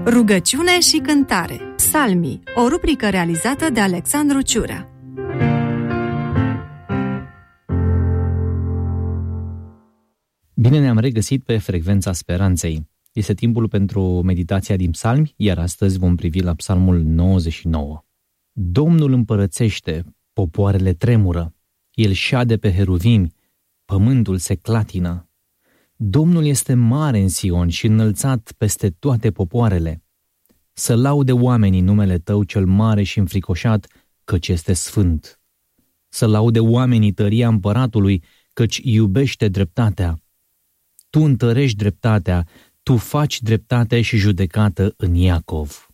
Rugăciune și cântare. Psalmii, o rubrică realizată de Alexandru Ciurea. Bine ne-am regăsit pe Frecvența Speranței. Este timpul pentru meditația din psalmi, iar astăzi vom privi la psalmul 99. Domnul împărățește, popoarele tremură, El șade pe heruvimi, pământul se clatină. Domnul este mare în Sion și înălțat peste toate popoarele. Să laude oamenii numele Tău cel mare și înfricoșat, căci este sfânt. Să laude oamenii tăria împăratului, căci iubește dreptatea. Tu întărești dreptatea, Tu faci dreptate și judecată în Iacov.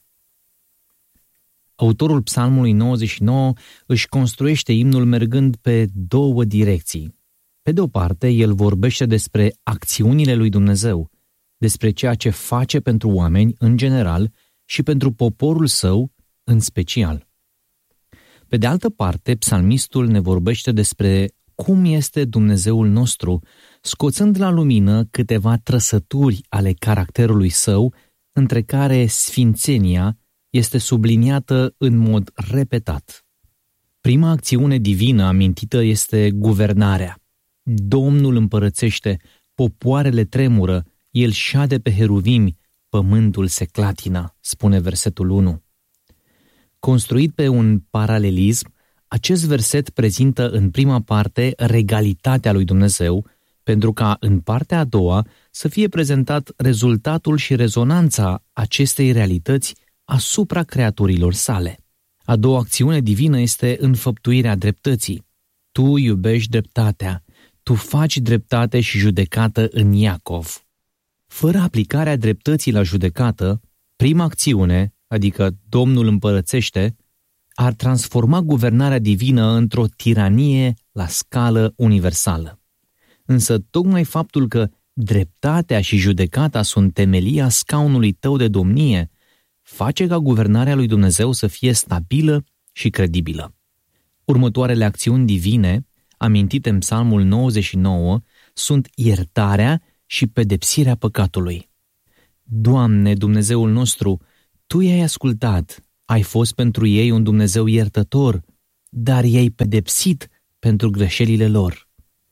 Autorul psalmului 99 își construiește imnul mergând pe două direcții. Pe de o parte, el vorbește despre acțiunile lui Dumnezeu, despre ceea ce face pentru oameni în general și pentru poporul său în special. Pe de altă parte, psalmistul ne vorbește despre cum este Dumnezeul nostru, scoțând la lumină câteva trăsături ale caracterului său, între care sfințenia este subliniată în mod repetat. Prima acțiune divină amintită este guvernarea. Domnul împărățește, popoarele tremură, El șade pe heruvimi, pământul se clatină, spune versetul 1. Construit pe un paralelism, acest verset prezintă în prima parte regalitatea lui Dumnezeu, pentru ca în partea a doua să fie prezentat rezultatul și rezonanța acestei realități asupra creaturilor sale. A doua acțiune divină este înfăptuirea dreptății. Tu iubești dreptatea, Tu faci dreptate și judecată în Iacov. Fără aplicarea dreptății la judecată, prima acțiune, adică Domnul împărățește, ar transforma guvernarea divină într-o tiranie la scală universală. Însă tocmai faptul că dreptatea și judecata sunt temelia scaunului tău de domnie, face ca guvernarea lui Dumnezeu să fie stabilă și credibilă. Următoarele acțiuni divine, amintite în psalmul 99, sunt iertarea și pedepsirea păcatului. Doamne, Dumnezeul nostru, Tu i-ai ascultat, ai fost pentru ei un Dumnezeu iertător, dar i-ai pedepsit pentru greșelile lor.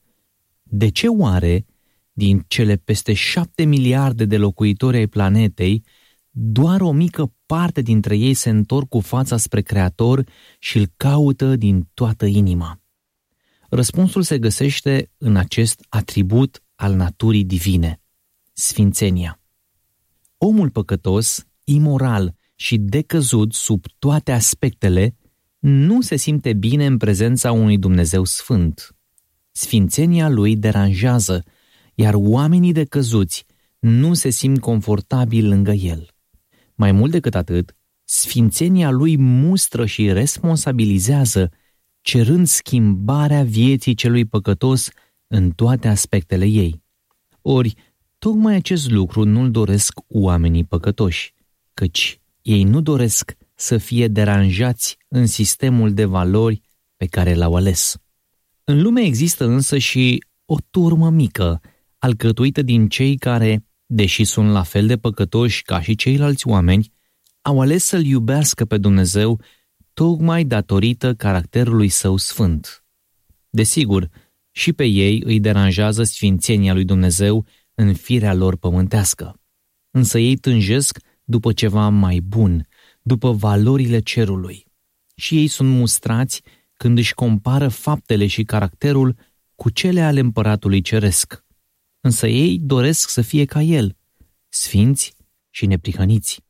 De ce oare, din cele peste 7 miliarde de locuitori ai planetei, doar o mică parte dintre ei se întorc cu fața spre Creator și îl caută din toată inima? Răspunsul se găsește în acest atribut al naturii divine, sfințenia. Omul păcătos, imoral și decăzut sub toate aspectele, nu se simte bine în prezența unui Dumnezeu sfânt. Sfințenia lui deranjează, iar oamenii decăzuți nu se simt confortabili lângă el. Mai mult decât atât, sfințenia lui mustră și responsabilizează, cerând schimbarea vieții celui păcătos în toate aspectele ei. Ori, tocmai acest lucru nu-l doresc oamenii păcătoși, căci ei nu doresc să fie deranjați în sistemul de valori pe care l-au ales. În lume există însă și o turmă mică, alcătuită din cei care, deși sunt la fel de păcătoși ca și ceilalți oameni, au ales să-L iubească pe Dumnezeu tocmai datorită caracterului său sfânt. Desigur, și pe ei îi deranjează sfințenia lui Dumnezeu în firea lor pământească. Însă ei tânjesc după ceva mai bun, după valorile cerului. Și ei sunt mustrați când își compară faptele și caracterul cu cele ale împăratului ceresc. Însă ei doresc să fie ca el, sfinți și neprihăniți.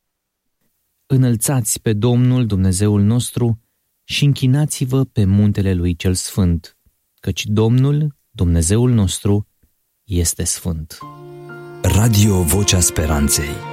Înălțați pe Domnul Dumnezeul nostru și închinați-vă pe muntele lui cel sfânt, căci Domnul, Dumnezeul nostru, este sfânt. Radio Vocea Speranței.